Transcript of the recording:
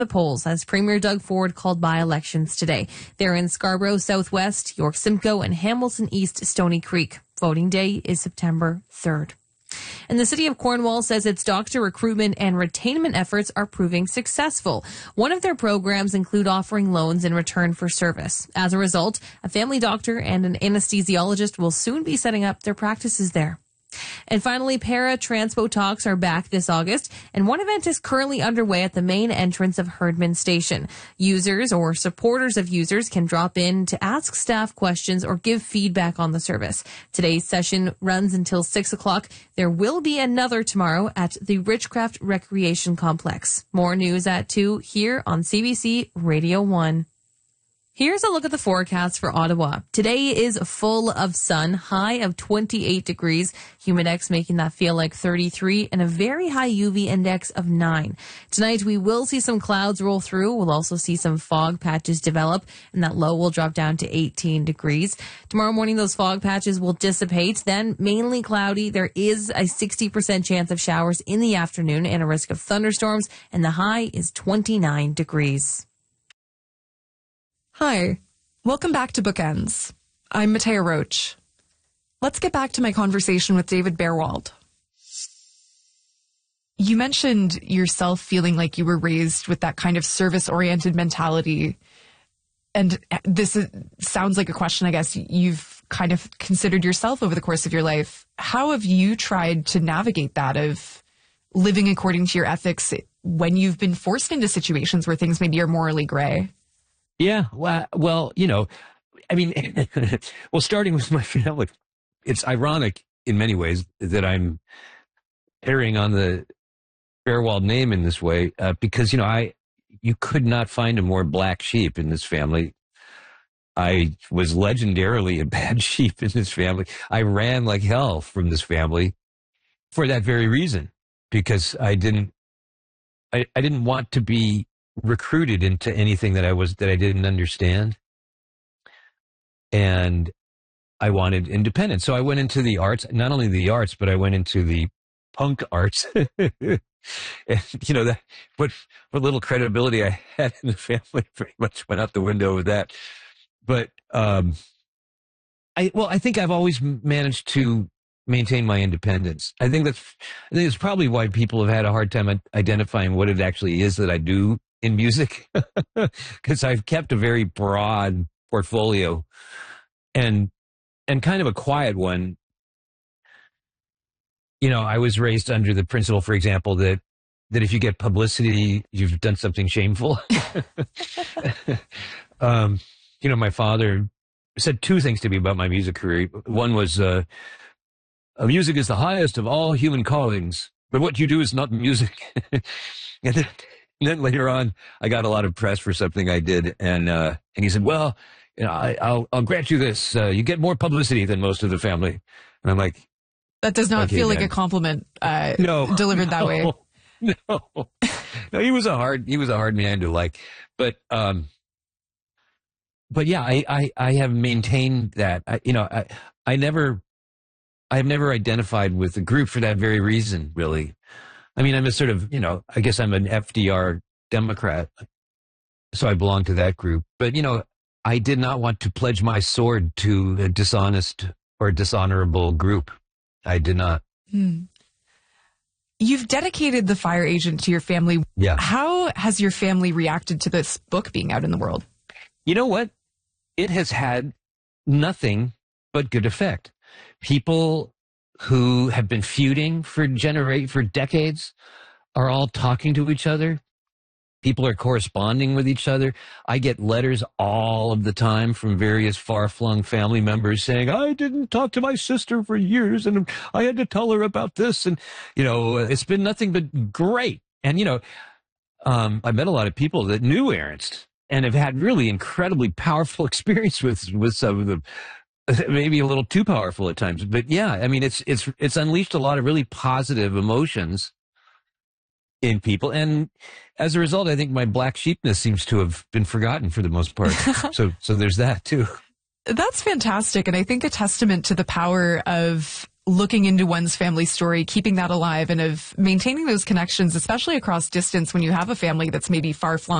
the polls as Premier Doug Ford called by-elections today. They're in Scarborough Southwest, York Simcoe, and Hamilton East Stony Creek. Voting day is September 3rd. And the city of Cornwall says its doctor recruitment and retainment efforts are proving successful. One of their programs include offering loans in return for service. As a result, a family doctor and an anesthesiologist will soon be setting up their practices there. And finally, para-transpo talks are back this August, and one event is currently underway at the main entrance of Herdman Station. Users or supporters of users can drop in to ask staff questions or give feedback on the service. Today's session runs until 6 o'clock. There will be another tomorrow at the Richcraft Recreation Complex. More news at 2 here on CBC Radio 1. Here's a look at the forecast for Ottawa. Today is full of sun, high of 28 degrees, humidex making that feel like 33, and a very high UV index of 9. Tonight we will see some clouds roll through. We'll also see some fog patches develop, and that low will drop down to 18 degrees. Tomorrow morning those fog patches will dissipate, then mainly cloudy. There is a 60% chance of showers in the afternoon and a risk of thunderstorms, and the high is 29 degrees. Hi, welcome back to Bookends. I'm Matea Roach. Let's get back to my conversation with David Bearwald. You mentioned yourself feeling like you were raised with that kind of service-oriented mentality. And sounds like a question, I guess, you've kind of considered yourself over the course of your life. How have you tried to navigate that of living according to your ethics when you've been forced into situations where things maybe are morally gray? Yeah, well, I mean, well, starting with my family, it's ironic in many ways that I'm carrying on the Bearwald name in this way because, you could not find a more black sheep in this family. I was legendarily a bad sheep in this family. I ran like hell from this family for that very reason, because I didn't want to be recruited into anything that I didn't understand, and I wanted independence. So I went into the arts, not only the arts, but I went into the punk arts. And what little credibility I had in the family pretty much went out the window with that. But I think I've always managed to maintain my independence. I think it's probably why people have had a hard time identifying what it actually is that I do in music, because I've kept a very broad portfolio and kind of a quiet one. I was raised under the principle, for example, that if you get publicity, you've done something shameful. My father said two things to me about my music career. One was, music is the highest of all human callings, but what you do is not music. And then later on, I got a lot of press for something I did, and he said, "Well, I'll grant you this: you get more publicity than most of the family." And I'm like, "That does not feel like a compliment." Delivered that way. No, he was a hard man to like, but yeah, I have maintained that. I have never identified with the group for that very reason, really. I mean, I'm a sort of, I guess I'm an FDR Democrat, so I belong to that group. But, I did not want to pledge my sword to a dishonest or dishonorable group. I did not. You've dedicated The Fire Agent to your family. Yeah. How has your family reacted to this book being out in the world? You know what? It has had nothing but good effect. People who have been feuding for decades are all talking to each other. People are corresponding with each other. I get letters all of the time from various far-flung family members saying, "I didn't talk to my sister for years, and I had to tell her about this." And, it's been nothing but great. And, I met a lot of people that knew Ernst and have had really incredibly powerful experience with some of them. Maybe a little too powerful at times, but yeah, I mean, it's unleashed a lot of really positive emotions in people, and as a result, I think my black sheepness seems to have been forgotten for the most part. So there's that too. That's fantastic, and I think a testament to the power of looking into one's family story, keeping that alive, and of maintaining those connections, especially across distance when you have a family that's maybe far flung